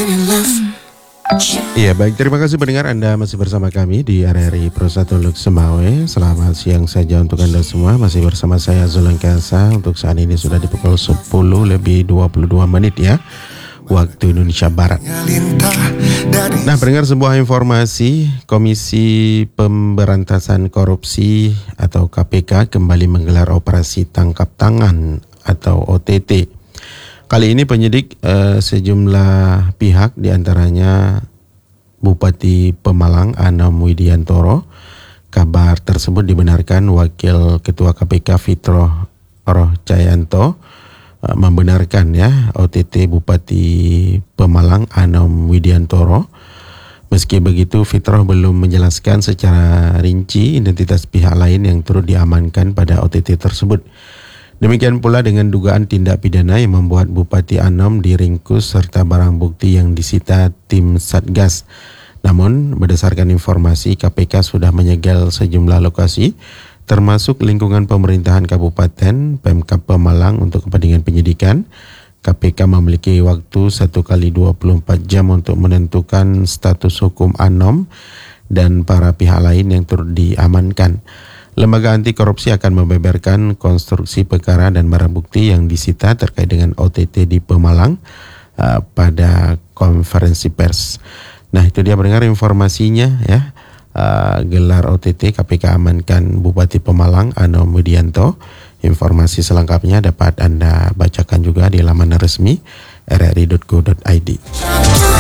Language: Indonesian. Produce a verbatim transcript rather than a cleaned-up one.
Iya, baik, terima kasih pendengar, Anda masih bersama kami di R R I Pro satu Lux Semawe. Selamat siang saja untuk Anda semua. Masih bersama saya Zulan Kasa. Untuk saat ini sudah di pukul sepuluh lebih dua puluh dua menit ya, waktu Indonesia Barat. Nah, pendengar, sebuah informasi, Komisi Pemberantasan Korupsi atau K P K kembali menggelar operasi tangkap tangan atau O T T. Kali ini penyidik eh, sejumlah pihak, diantaranya Bupati Pemalang Anom Widiantoro. Kabar tersebut dibenarkan Wakil Ketua K P K Fitro Roh Cayanto eh, membenarkan ya O T T Bupati Pemalang Anom Widiantoro. Meski begitu, Fitroh belum menjelaskan secara rinci identitas pihak lain yang turut diamankan pada O T T tersebut. Demikian pula dengan dugaan tindak pidana yang membuat Bupati Anom diringkus serta barang bukti yang disita tim Satgas. Namun, berdasarkan informasi, K P K sudah menyegel sejumlah lokasi, termasuk lingkungan pemerintahan Kabupaten, Pemkab Pemalang untuk kepentingan penyidikan. K P K memiliki waktu satu kali dua puluh empat jam untuk menentukan status hukum Anom dan para pihak lain yang turut diamankan. Lembaga anti korupsi akan membeberkan konstruksi perkara dan barang bukti yang disita terkait dengan O T T di Pemalang uh, pada konferensi pers. Nah, itu dia pendengar informasinya ya. Uh, gelar O T T, K P K amankan Bupati Pemalang Anom Widianto. Informasi selengkapnya dapat Anda bacakan juga di laman resmi r r i dot go dot i d.